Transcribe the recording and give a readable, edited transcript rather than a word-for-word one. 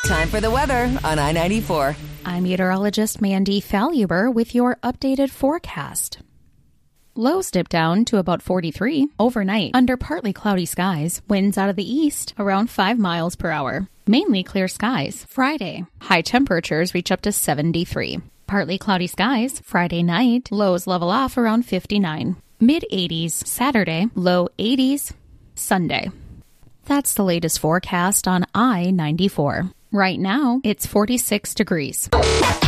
Time for the weather on I-94. I'm meteorologist Mandy Faluber with your updated forecast. Lows dip down to about 43 overnight under partly cloudy skies. Winds out of the east around 5 miles per hour. Mainly clear skies. Friday, high temperatures reach up to 73. Partly cloudy skies. Friday night, lows level off around 59. Mid-80s Saturday, low 80s Sunday. That's the latest forecast on I-94. Right now, it's 46 degrees.